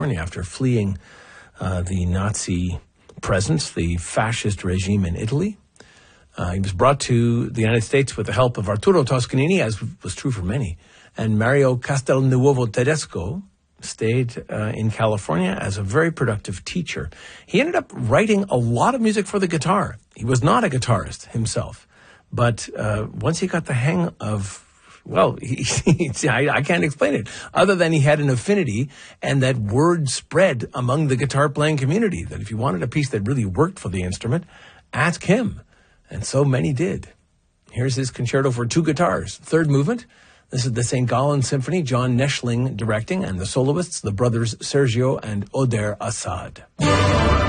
after fleeing the Nazi presence, the fascist regime in Italy. He was brought to the United States with the help of Arturo Toscanini, as was true for many, and Mario Castelnuovo Tedesco stayed in California as a very productive teacher. He ended up writing a lot of music for the guitar. He was not a guitarist himself, but once he got the hang of, well, I can't explain it, other than he had an affinity and that word spread among the guitar-playing community, that if you wanted a piece that really worked for the instrument, ask him. And so many did. Here's his concerto for two guitars, third movement. This is the St. Gallen Symphony, John Neschling directing, and the soloists, the brothers Sergio and Oder Assad.